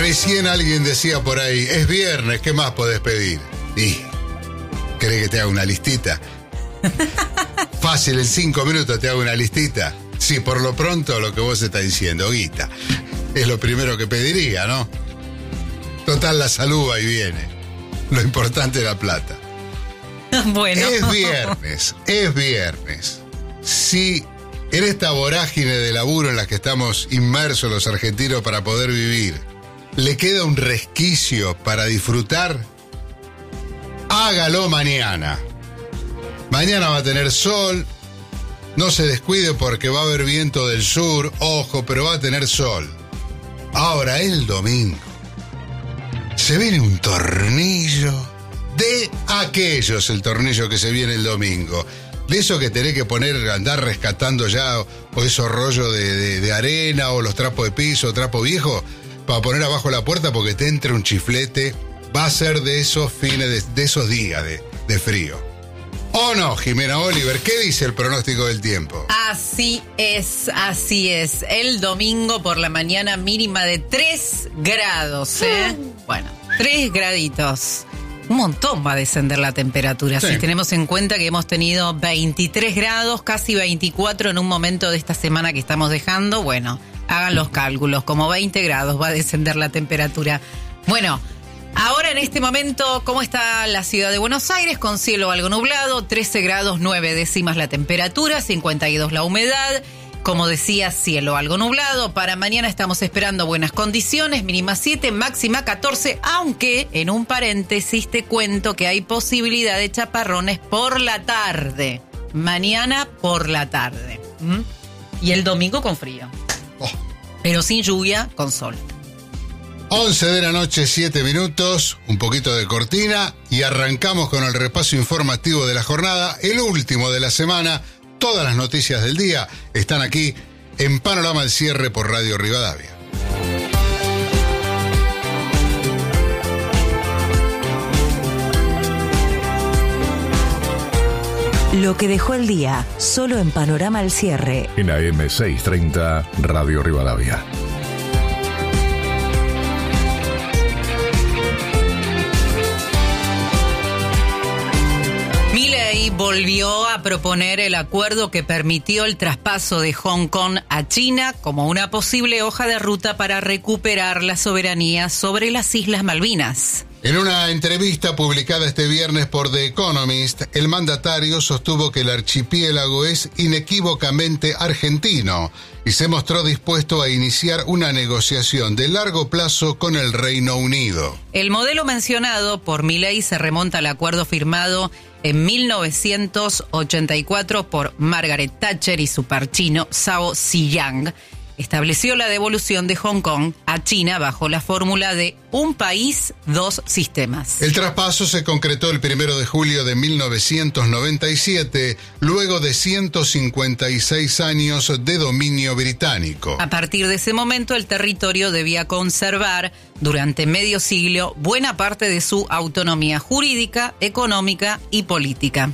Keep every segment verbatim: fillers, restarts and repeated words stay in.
Recién alguien decía por ahí, es viernes, ¿qué más podés pedir? Y, ¿querés que te haga una listita? Fácil, en cinco minutos te hago una listita. Sí, por lo pronto lo que vos estás diciendo, guita, es lo primero que pediría, ¿no? Total, la salud va y viene. Lo importante es la plata. Bueno. Es viernes, es viernes. Si en esta vorágine de laburo en la que estamos inmersos los argentinos para poder vivir, le queda un resquicio para disfrutar, hágalo mañana. Mañana va a tener sol, no se descuide porque va a haber viento del sur, ojo, pero va a tener sol. Ahora, el domingo, se viene un tornillo de aquellos, el tornillo que se viene el domingo. De eso que tenés que poner, andar rescatando ya, o esos rollos de, de, de arena, o los trapos de piso, trapo viejo, para poner abajo la puerta porque te entre un chiflete. Va a ser de esos fines, de, de esos días de, de frío. ¿O no, Jimena Oliver? ¿Qué dice el pronóstico del tiempo? Así es, así es. El domingo por la mañana mínima de tres grados, ¿eh? Bueno, tres graditos. Un montón va a descender la temperatura. Sí. Si tenemos en cuenta que hemos tenido veintitrés grados, casi veinticuatro en un momento de esta semana que estamos dejando, bueno, hagan los cálculos, como veinte grados va a descender la temperatura. Bueno, ahora en este momento, ¿cómo está la ciudad de Buenos Aires? Con cielo algo nublado, trece grados, nueve décimas la temperatura, cincuenta y dos la humedad. Como decía, cielo algo nublado. Para mañana estamos esperando buenas condiciones, mínima siete, máxima catorce, aunque en un paréntesis te cuento que hay posibilidad de chaparrones por la tarde. Mañana por la tarde. ¿Mm? Y el domingo con frío. Oh. Pero sin lluvia, con sol. once de la noche, siete minutos, un poquito de cortina y arrancamos con el repaso informativo de la jornada, el último de la semana. Todas las noticias del día están aquí en Panorama al Cierre por Radio Rivadavia. Lo que dejó el día, solo en Panorama al Cierre. En A M seiscientos treinta, Radio Rivadavia. Milei volvió a proponer el acuerdo que permitió el traspaso de Hong Kong a China como una posible hoja de ruta para recuperar la soberanía sobre las Islas Malvinas. En una entrevista publicada este viernes por The Economist, el mandatario sostuvo que el archipiélago es inequívocamente argentino y se mostró dispuesto a iniciar una negociación de largo plazo con el Reino Unido. El modelo mencionado por Milei se remonta al acuerdo firmado en mil novecientos ochenta y cuatro por Margaret Thatcher y su par chino Zhao Ziyang. Estableció la devolución de Hong Kong a China bajo la fórmula de un país, dos sistemas. El traspaso se concretó el primero de julio de mil novecientos noventa y siete, luego de ciento cincuenta y seis años de dominio británico. A partir de ese momento, el territorio debía conservar durante medio siglo buena parte de su autonomía jurídica, económica y política.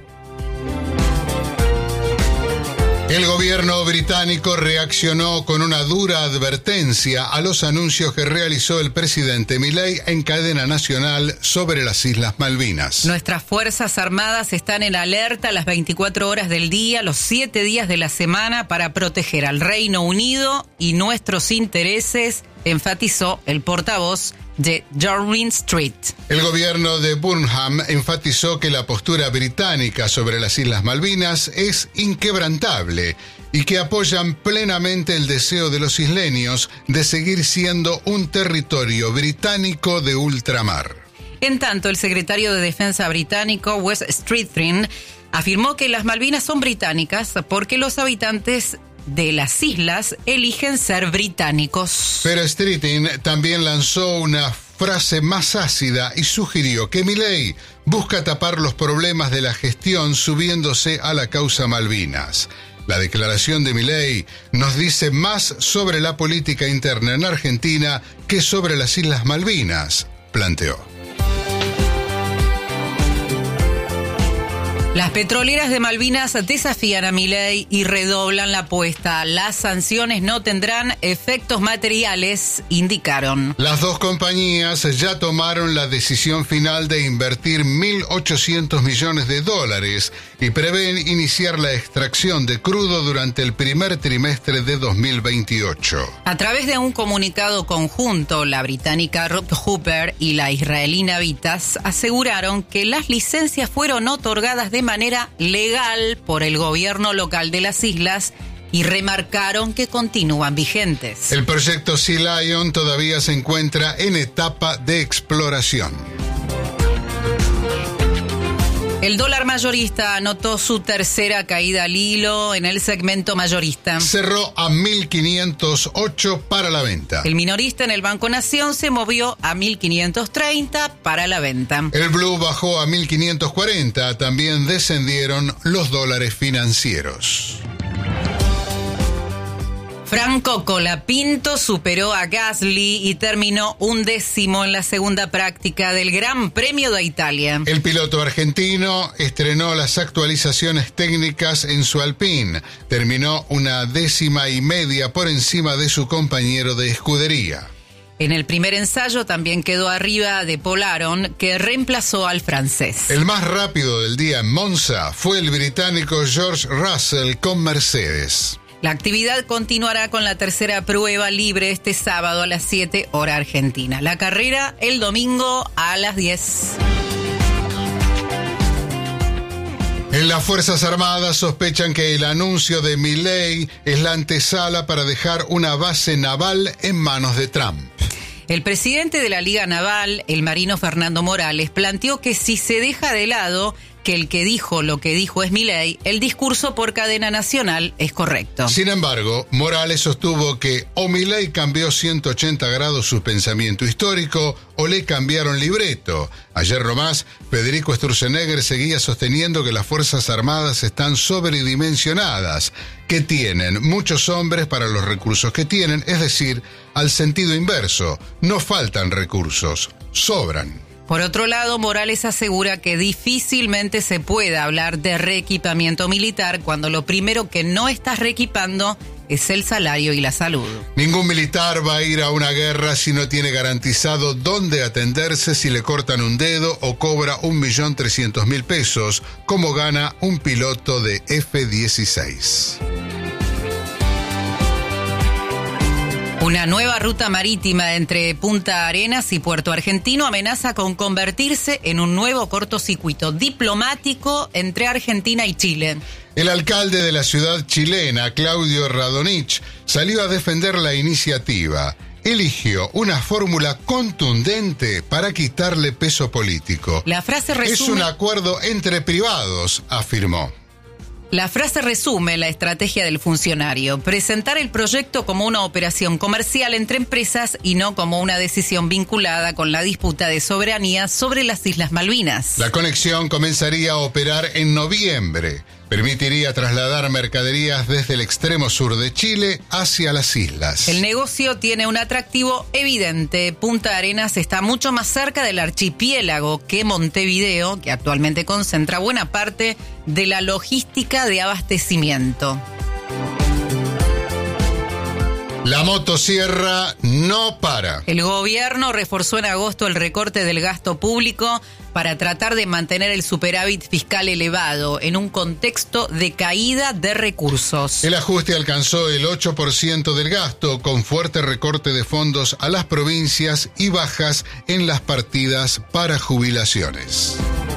El gobierno británico reaccionó con una dura advertencia a los anuncios que realizó el presidente Milei en cadena nacional sobre las Islas Malvinas. Nuestras Fuerzas Armadas están en alerta las veinticuatro horas del día, los siete días de la semana para proteger al Reino Unido y nuestros intereses, enfatizó el portavoz de Downing Street. El gobierno de Burnham enfatizó que la postura británica sobre las Islas Malvinas es inquebrantable y que apoyan plenamente el deseo de los isleños de seguir siendo un territorio británico de ultramar. En tanto, el secretario de Defensa británico, Wes Streeting, afirmó que las Malvinas son británicas porque los habitantes de las islas eligen ser británicos. Pero Streeting también lanzó una frase más ácida y sugirió que Milei busca tapar los problemas de la gestión subiéndose a la causa Malvinas. La declaración de Milei nos dice más sobre la política interna en Argentina que sobre las Islas Malvinas, planteó. Las petroleras de Malvinas desafían a Milei y redoblan la apuesta. Las sanciones no tendrán efectos materiales, indicaron. Las dos compañías ya tomaron la decisión final de invertir mil ochocientos millones de dólares y prevén iniciar la extracción de crudo durante el primer trimestre de dos mil veintiocho. A través de un comunicado conjunto, la británica Rob Hooper y la israelí Vitas aseguraron que las licencias fueron otorgadas de manera legal por el gobierno local de las islas y remarcaron que continúan vigentes. El proyecto Sea Lion todavía se encuentra en etapa de exploración. El dólar mayorista anotó su tercera caída al hilo en el segmento mayorista. Cerró a mil quinientos ocho para la venta. El minorista en el Banco Nación se movió a mil quinientos treinta para la venta. El blue bajó a mil quinientos cuarenta. También descendieron los dólares financieros. Franco Colapinto superó a Gasly y terminó undécimo en la segunda práctica del Gran Premio de Italia. El piloto argentino estrenó las actualizaciones técnicas en su Alpine. Terminó una décima y media por encima de su compañero de escudería. En el primer ensayo también quedó arriba de Paul Aron, que reemplazó al francés. El más rápido del día en Monza fue el británico George Russell con Mercedes. La actividad continuará con la tercera prueba libre este sábado a las siete hora argentina. La carrera el domingo a las diez. En las Fuerzas Armadas sospechan que el anuncio de Milei es la antesala para dejar una base naval en manos de Trump. El presidente de la Liga Naval, el marino Fernando Morales, planteó que si se deja de lado que el que dijo lo que dijo es Milei, el discurso por cadena nacional es correcto. Sin embargo, Morales sostuvo que o Milei cambió ciento ochenta grados su pensamiento histórico o le cambiaron libreto. Ayer nomás, Federico Sturzenegger seguía sosteniendo que las Fuerzas Armadas están sobredimensionadas, que tienen muchos hombres para los recursos que tienen, es decir, al sentido inverso, no faltan recursos, sobran. Por otro lado, Morales asegura que difícilmente se puede hablar de reequipamiento militar cuando lo primero que no estás reequipando es el salario y la salud. Ningún militar va a ir a una guerra si no tiene garantizado dónde atenderse si le cortan un dedo o cobra un millón trescientos mil pesos, como gana un piloto de F dieciséis. Una nueva ruta marítima entre Punta Arenas y Puerto Argentino amenaza con convertirse en un nuevo cortocircuito diplomático entre Argentina y Chile. El alcalde de la ciudad chilena, Claudio Radonich, salió a defender la iniciativa. Eligió una fórmula contundente para quitarle peso político. La frase resume... Es un acuerdo entre privados, afirmó. La frase resume la estrategia del funcionario, presentar el proyecto como una operación comercial entre empresas y no como una decisión vinculada con la disputa de soberanía sobre las Islas Malvinas. La conexión comenzaría a operar en noviembre. Permitiría trasladar mercaderías desde el extremo sur de Chile hacia las islas. El negocio tiene un atractivo evidente. Punta Arenas está mucho más cerca del archipiélago que Montevideo, que actualmente concentra buena parte de la logística de abastecimiento. La motosierra no para. El gobierno reforzó en agosto el recorte del gasto público para tratar de mantener el superávit fiscal elevado en un contexto de caída de recursos. El ajuste alcanzó el ocho por ciento del gasto, con fuerte recorte de fondos a las provincias y bajas en las partidas para jubilaciones.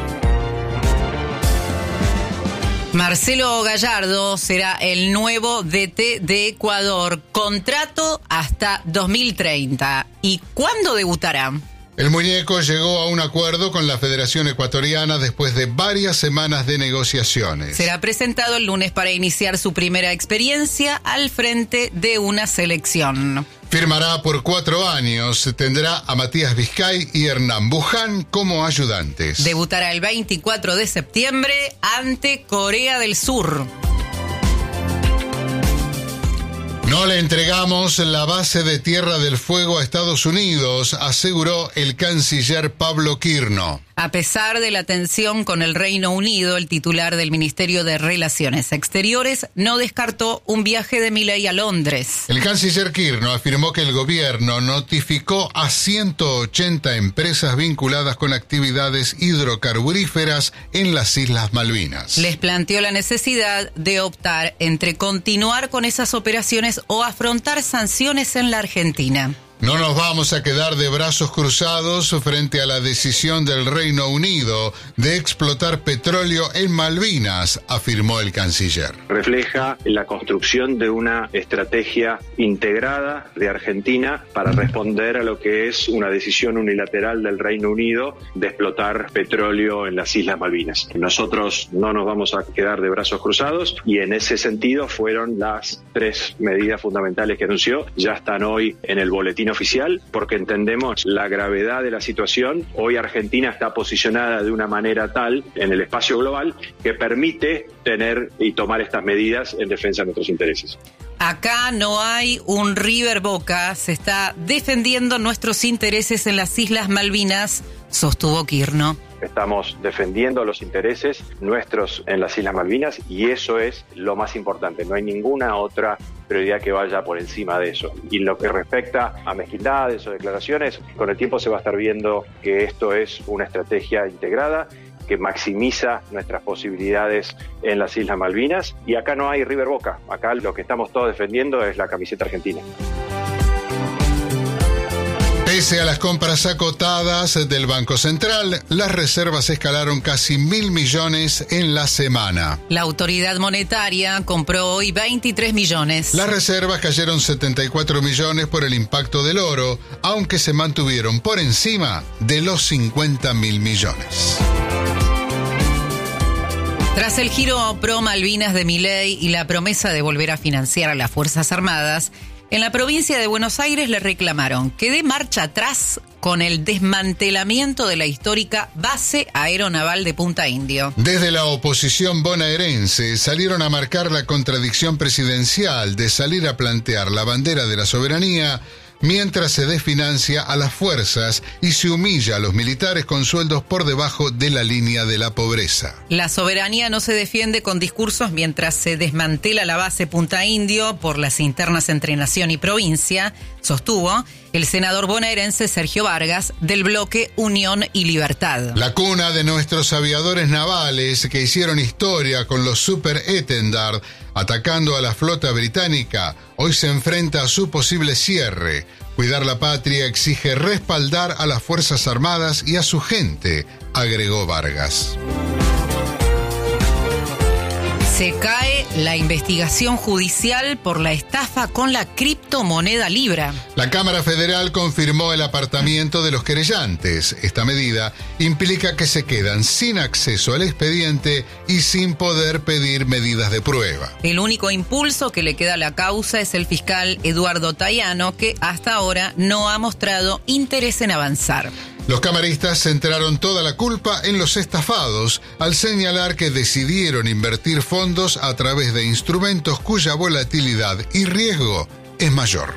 Marcelo Gallardo será el nuevo D T de Ecuador. Contrato hasta dos mil treinta. ¿Y cuándo debutará? El muñeco llegó a un acuerdo con la Federación Ecuatoriana después de varias semanas de negociaciones. Será presentado el lunes para iniciar su primera experiencia al frente de una selección. Firmará por cuatro años. Tendrá a Matías Vizcay y Hernán Buján como ayudantes. Debutará el veinticuatro de septiembre ante Corea del Sur. No le entregamos la base de Tierra del Fuego a Estados Unidos, aseguró el canciller Pablo Quirno. A pesar de la tensión con el Reino Unido, el titular del Ministerio de Relaciones Exteriores no descartó un viaje de Milei a Londres. El canciller Kirchner afirmó que el gobierno notificó a ciento ochenta empresas vinculadas con actividades hidrocarburíferas en las Islas Malvinas. Les planteó la necesidad de optar entre continuar con esas operaciones o afrontar sanciones en la Argentina. No nos vamos a quedar de brazos cruzados frente a la decisión del Reino Unido de explotar petróleo en Malvinas, afirmó el canciller. Refleja la construcción de una estrategia integrada de Argentina para responder a lo que es una decisión unilateral del Reino Unido de explotar petróleo en las Islas Malvinas. Nosotros no nos vamos a quedar de brazos cruzados y en ese sentido fueron las tres medidas fundamentales que anunció. Ya están hoy en el boletín oficial porque entendemos la gravedad de la situación. Hoy Argentina está posicionada de una manera tal en el espacio global que permite tener y tomar estas medidas en defensa de nuestros intereses. Acá no hay un River Boca, se está defendiendo nuestros intereses en las Islas Malvinas, sostuvo Kirchner. Estamos defendiendo los intereses nuestros en las Islas Malvinas y eso es lo más importante. No hay ninguna otra prioridad que vaya por encima de eso. Y en lo que respecta a mezquindades o declaraciones, con el tiempo se va a estar viendo que esto es una estrategia integrada que maximiza nuestras posibilidades en las Islas Malvinas. Y acá no hay River Boca. Acá lo que estamos todos defendiendo es la camiseta argentina. Pese a las compras acotadas del Banco Central, las reservas escalaron casi mil millones en la semana. La autoridad monetaria compró hoy veintitrés millones. Las reservas cayeron setenta y cuatro millones por el impacto del oro, aunque se mantuvieron por encima de los cincuenta mil millones. Tras el giro pro Malvinas de Milei y la promesa de volver a financiar a las Fuerzas Armadas, en la provincia de Buenos Aires le reclamaron que dé marcha atrás con el desmantelamiento de la histórica base aeronaval de Punta Indio. Desde la oposición bonaerense salieron a marcar la contradicción presidencial de salir a plantear la bandera de la soberanía mientras se desfinancia a las fuerzas y se humilla a los militares con sueldos por debajo de la línea de la pobreza. La soberanía no se defiende con discursos mientras se desmantela la base Punta Indio por las internas entre nación y provincia, sostuvo el senador bonaerense Sergio Vargas del bloque Unión y Libertad. La cuna de nuestros aviadores navales que hicieron historia con los Super Etendard atacando a la flota británica, hoy se enfrenta a su posible cierre. Cuidar la patria exige respaldar a las Fuerzas Armadas y a su gente, agregó Vargas. Se cae la investigación judicial por la estafa con la criptomoneda Libra. La Cámara Federal confirmó el apartamiento de los querellantes. Esta medida implica que se quedan sin acceso al expediente y sin poder pedir medidas de prueba. El único impulso que le queda a la causa es el fiscal Eduardo Tayano, que hasta ahora no ha mostrado interés en avanzar. Los camaristas centraron toda la culpa en los estafados al señalar que decidieron invertir fondos a través de instrumentos cuya volatilidad y riesgo es mayor.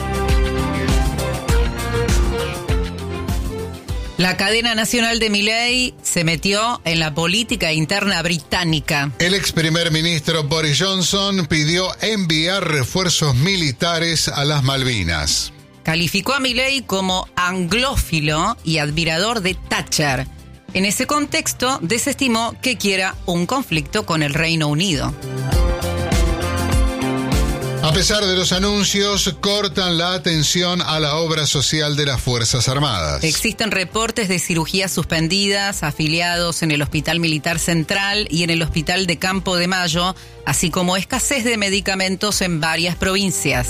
La cadena nacional de Milei se metió en la política interna británica. El ex primer ministro Boris Johnson pidió enviar refuerzos militares a las Malvinas. Calificó a Milei como anglófilo y admirador de Thatcher. En ese contexto, desestimó que quiera un conflicto con el Reino Unido. A pesar de los anuncios, cortan la atención a la obra social de las Fuerzas Armadas. Existen reportes de cirugías suspendidas, afiliados en el Hospital Militar Central y en el Hospital de Campo de Mayo, así como escasez de medicamentos en varias provincias.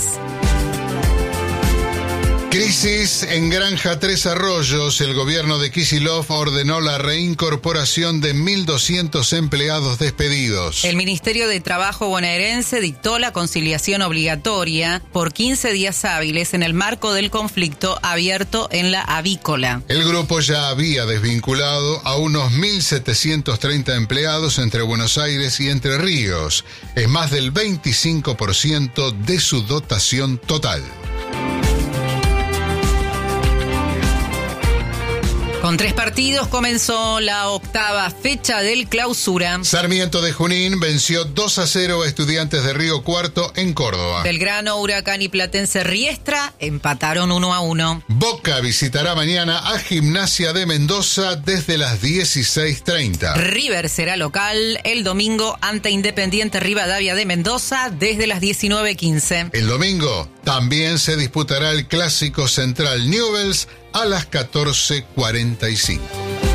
Crisis en Granja Tres Arroyos. El gobierno de Kicillof ordenó la reincorporación de mil doscientos empleados despedidos. El Ministerio de Trabajo bonaerense dictó la conciliación obligatoria por quince días hábiles en el marco del conflicto abierto en la avícola. El grupo ya había desvinculado a unos mil setecientos treinta empleados entre Buenos Aires y Entre Ríos. Es más del veinticinco por ciento de su dotación total. Con tres partidos comenzó la octava fecha del clausura. Sarmiento de Junín venció dos a cero a Estudiantes de Río Cuarto en Córdoba. Belgrano, Huracán y Platense Riestra empataron uno a uno. Boca visitará mañana a Gimnasia de Mendoza desde las dieciséis treinta. River será local el domingo ante Independiente Rivadavia de Mendoza desde las diecinueve quince. El domingo también se disputará el clásico Central Newell's a las catorce cuarenta y cinco.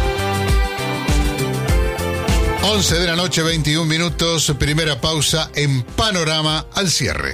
once de la noche, veintiún minutos, primera pausa en Panorama al cierre.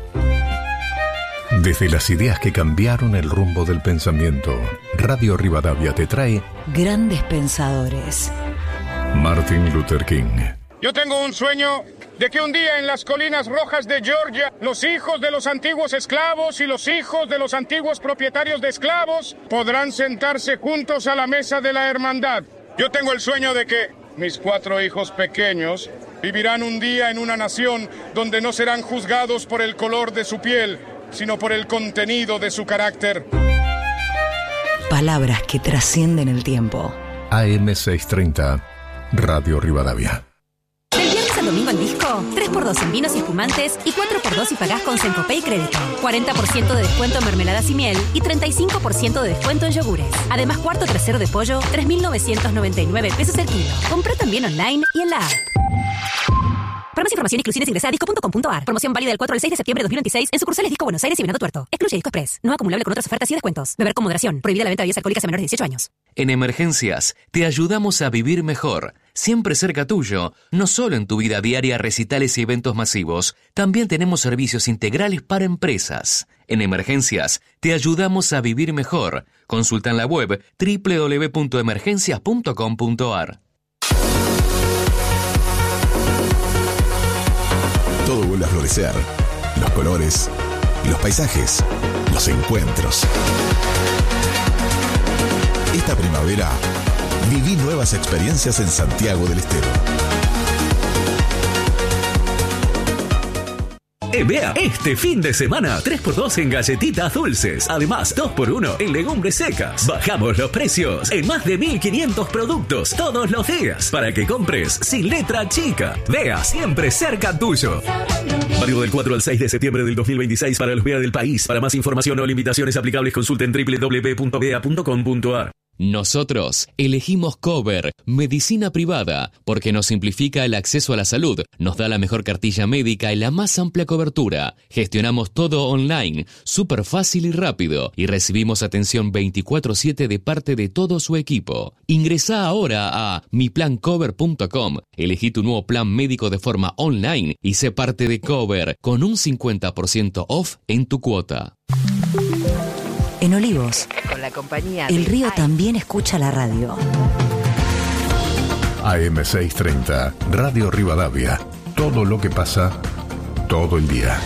Desde las ideas que cambiaron el rumbo del pensamiento, Radio Rivadavia te trae Grandes Pensadores. Martin Luther King. Yo tengo un sueño de que un día en las colinas rojas de Georgia, los hijos de los antiguos esclavos y los hijos de los antiguos propietarios de esclavos podrán sentarse juntos a la mesa de la hermandad. Yo tengo el sueño de que mis cuatro hijos pequeños vivirán un día en una nación donde no serán juzgados por el color de su piel, sino por el contenido de su carácter. Palabras que trascienden el tiempo. A M seiscientos treinta, Radio Rivadavia. Del viernes al domingo en Disco, tres por dos en vinos y espumantes y cuatro por dos si pagás con Sencopay Crédito. cuarenta por ciento de descuento en mermeladas y miel y treinta y cinco por ciento de descuento en yogures. Además, cuarto trasero de pollo, tres mil novecientos noventa y nueve pesos el kilo. Comprá también online y en la app. Para más información y exclusiones ingresa a disco punto com punto a r. Promoción válida del cuatro al seis de septiembre de dos mil veintiséis en sucursales Disco Buenos Aires y Venado Tuerto. Excluye Disco Express. No acumulable con otras ofertas y descuentos. Beber con moderación. Prohibida la venta de bebidas alcohólicas a menores de dieciocho años. En Emergencias, te ayudamos a vivir mejor. Siempre cerca tuyo. No solo en tu vida diaria, recitales y eventos masivos. También tenemos servicios integrales para empresas. En Emergencias, te ayudamos a vivir mejor. Consulta en la web doble u doble u doble u punto emergencias punto com punto a r. Todo vuelve a florecer. Los colores, los paisajes, los encuentros. Esta primavera, viví nuevas experiencias en Santiago del Estero. Evea este fin de semana tres por dos en galletitas dulces. Además, dos por uno en legumbres secas. Bajamos los precios en más de mil quinientos productos todos los días para que compres sin letra chica. Vea, siempre cerca tuyo. Válido del cuatro al seis de septiembre del dos mil veintiséis para los Vea del país. Para más información o limitaciones aplicables, consulten doble u doble u doble u punto vea punto com punto a r. Nosotros elegimos Cover, medicina privada, porque nos simplifica el acceso a la salud, nos da la mejor cartilla médica y la más amplia cobertura. Gestionamos todo online, súper fácil y rápido, y recibimos atención veinticuatro siete de parte de todo su equipo. Ingresá ahora a mi plan cover punto com, elegí tu nuevo plan médico de forma online y sé parte de Cover con un cincuenta por ciento off en tu cuota. En Olivos, con la compañía el río también escucha la radio. A M seiscientos treinta, Radio Rivadavia. Todo lo que pasa, todo el día.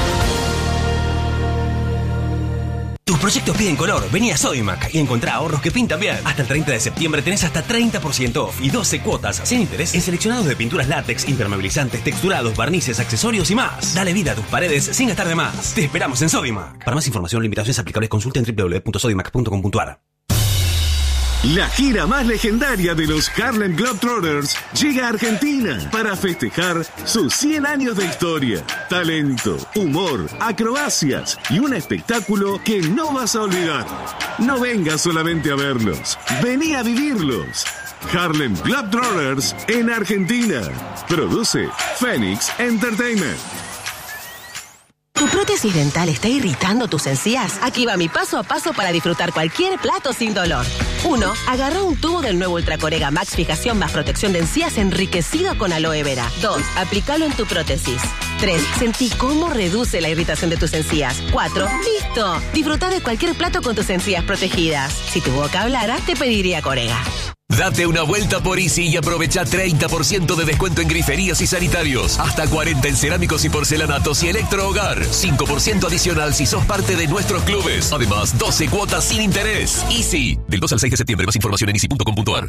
Tus proyectos piden color. Vení a Sodimac y encontrá ahorros que pintan bien. Hasta el treinta de septiembre tenés hasta treinta por ciento off y doce cuotas sin interés en seleccionados de pinturas látex, impermeabilizantes, texturados, barnices, accesorios y más. Dale vida a tus paredes sin gastar de más. Te esperamos en Sodimac. Para más información o limitaciones aplicables, consulta en doble u doble u doble u punto sodimac punto com punto a r. La gira más legendaria de los Harlem Globetrotters llega a Argentina para festejar sus cien años de historia, talento, humor, acrobacias y un espectáculo que no vas a olvidar. No vengas solamente a verlos, vení a vivirlos. Harlem Globetrotters en Argentina. Produce Phoenix Entertainment. ¿Tu prótesis dental está irritando tus encías? Aquí va mi paso a paso para disfrutar cualquier plato sin dolor. uno. Agarra un tubo del nuevo Ultracorega Max Fijación más protección de encías enriquecido con aloe vera. dos. Aplícalo en tu prótesis. tres. Sentí cómo reduce la irritación de tus encías. cuatro. ¡Listo! Disfruta de cualquier plato con tus encías protegidas. Si tu boca hablara, te pediría Corega. Date una vuelta por Easy y aprovecha treinta por ciento de descuento en griferías y sanitarios. Hasta cuarenta en cerámicos y porcelanatos y electrohogar. cinco por ciento adicional si sos parte de nuestros clubes. Además, doce cuotas sin interés. Easy. Del dos al seis de septiembre. Más información en easy punto com punto a r.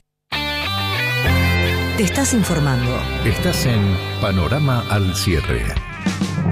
Te estás informando. Estás en Panorama al cierre.